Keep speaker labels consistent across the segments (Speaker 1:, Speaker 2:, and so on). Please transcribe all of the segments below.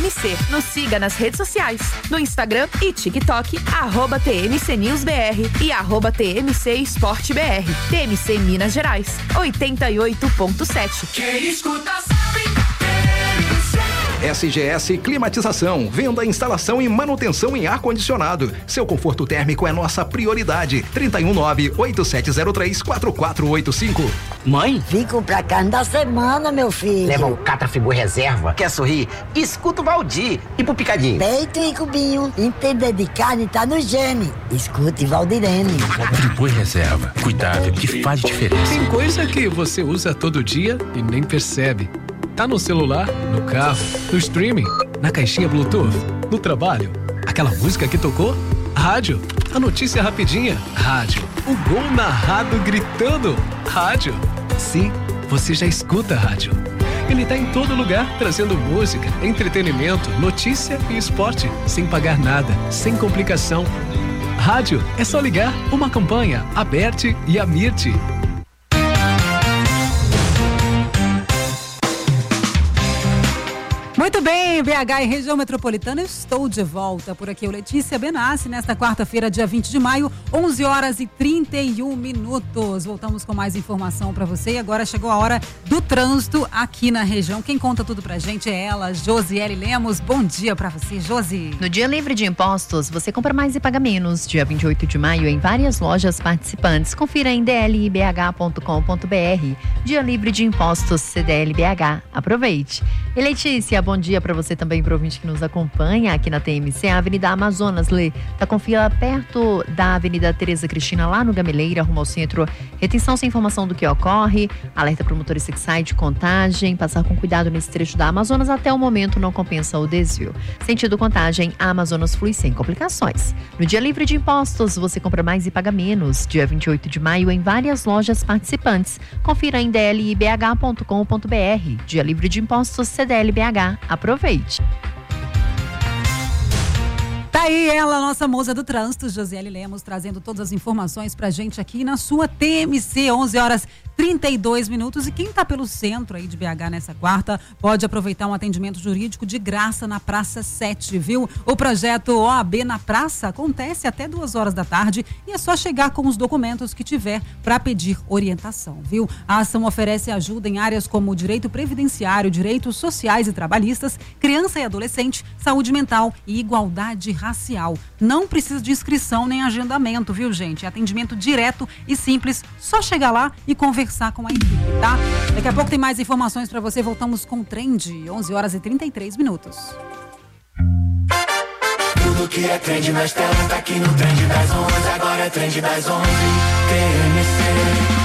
Speaker 1: TMC. Nos siga nas redes sociais, no Instagram e TikTok, @TMCNewsBR e @TMC Esporte BR. TMC Minas Gerais, 88.7.
Speaker 2: Quem escuta sabe.
Speaker 3: SGS Climatização, venda, instalação e manutenção em ar-condicionado. Seu conforto térmico é nossa prioridade. 319-8703-4485.
Speaker 4: Mãe? Vim comprar carne da semana, meu filho.
Speaker 5: Leva o Catrafigu Reserva. Quer sorrir? Escuta o Valdir. E pro picadinho?
Speaker 4: Peito e cubinho. Entender de carne tá no gene. Escute Valdirene.
Speaker 6: Frigo Reserva. Cuidado que faz diferença.
Speaker 7: Tem coisa que você usa todo dia e nem percebe. Tá no celular, no carro, no streaming, na caixinha Bluetooth, no trabalho. Aquela música que tocou? Rádio. A notícia rapidinha? Rádio. O gol narrado gritando? Rádio. Sim, você já escuta rádio. Ele tá em todo lugar, trazendo música, entretenimento, notícia e esporte, sem pagar nada, sem complicação. Rádio é só ligar, uma campanha, Aberte e Amirte.
Speaker 8: Muito bem, BH e região metropolitana, eu estou de volta por aqui. Letícia Benassi, nesta quarta-feira, dia 20 de maio, 11h31. Voltamos com mais informação para você e agora chegou a hora do trânsito aqui na região. Quem conta tudo pra gente é ela, Josiele Lemos. Bom dia para você, Josi.
Speaker 9: No Dia Livre de Impostos, você compra mais e paga menos. Dia 28 de maio, em várias lojas participantes. Confira em dlibh.com.br. Dia Livre de Impostos, CDLBH. Aproveite. E Letícia, bom dia para você também, pro ouvinte que nos acompanha aqui na TMC. A Avenida Amazonas, Lê, tá com fila perto da Avenida Tereza Cristina, lá no Gameleira, rumo ao centro. Retenção sem informação do que ocorre. Alerta para o motorista que sai de Contagem. Passar com cuidado nesse trecho da Amazonas. Até o momento não compensa o desvio. Sentido Contagem, a Amazonas flui sem complicações. No Dia Livre de Impostos, você compra mais e paga menos. Dia 28 de maio, em várias lojas participantes. Confira em dlibh.com.br. Dia Livre de Impostos, CDLBH. Aproveite.
Speaker 8: Tá aí ela, nossa moça do trânsito, Josiele Lemos, trazendo todas as informações pra gente aqui na sua TMC, 11h32. E quem tá pelo centro aí de BH nessa quarta, pode aproveitar um atendimento jurídico de graça na Praça 7, viu? O projeto OAB na Praça acontece até 2h da tarde e é só chegar com os documentos que tiver para pedir orientação, viu? A ação oferece ajuda em áreas como direito previdenciário, direitos sociais e trabalhistas, criança e adolescente, saúde mental e igualdade racial. Não precisa de inscrição nem agendamento, viu, gente? É atendimento direto e simples, só chegar lá e conversar com a equipe, tá? Daqui a pouco tem mais informações para você. Voltamos com o Trend, 11h33.
Speaker 2: Tudo que é trend nas telas tá aqui no Trend das 11. Agora é Trend das 11. TMC.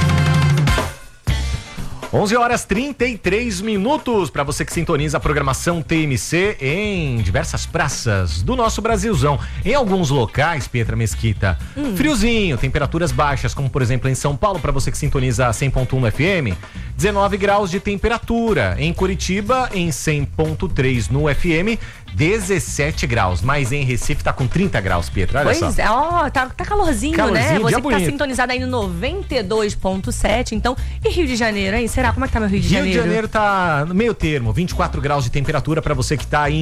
Speaker 10: 11h33 para você que sintoniza a programação TMC em diversas praças do nosso Brasilzão. Em alguns locais, Pietra Mesquita, friozinho, temperaturas baixas, como por exemplo em São Paulo, para você que sintoniza a 100.1 no FM, 19 graus de temperatura. Em Curitiba, em 100.3 no FM, 17 graus. Mas em Recife tá com 30 graus, Pietra, olha só.
Speaker 11: Pois é, ó, tá calorzinho, né? Você que
Speaker 10: bonito.
Speaker 11: tá sintonizado aí no 92.7, então, e Rio de Janeiro, hein? Será? Como é que tá meu Rio de Janeiro?
Speaker 10: Rio de Janeiro tá no meio termo, 24 graus de temperatura para você que tá aí em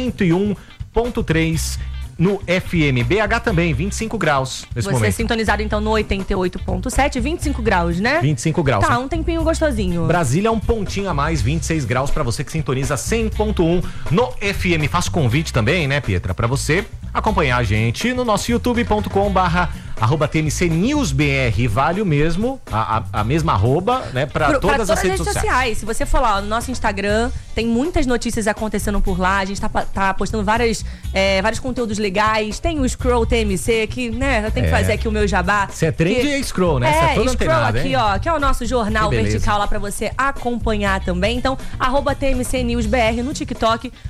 Speaker 10: 101.3 no FM. BH também, 25 graus nesse momento.
Speaker 11: Você sintonizado então no 88.7, 25 graus, né?
Speaker 10: 25 graus.
Speaker 11: Tá, um tempinho gostosinho.
Speaker 10: Brasília é um pontinho a mais, 26 graus para você que sintoniza 100.1 no FM. Faço convite também, né, Pietra, para você acompanhar a gente no nosso youtube.com/TMC News BR. Vale o mesmo, a mesma arroba, né, para todas as redes sociais.
Speaker 11: Se você for lá no nosso Instagram, tem muitas notícias acontecendo por lá. A gente tá postando vários conteúdos legais. Tem o Scroll TMC, que, né, eu tenho que fazer aqui o meu jabá.
Speaker 10: Você é trend e Scroll, né? Você é toda
Speaker 11: Scroll
Speaker 10: antenada,
Speaker 11: aqui,
Speaker 10: hein?
Speaker 11: ó, que é o nosso jornal vertical lá pra você acompanhar também. Então, @TMC News BR no TikTok.